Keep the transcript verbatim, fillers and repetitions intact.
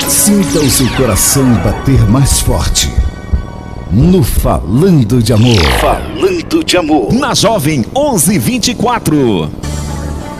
Sinta o seu coração bater mais forte. No Falando de Amor. Falando de Amor. Na Jovem onze vinte e quatro.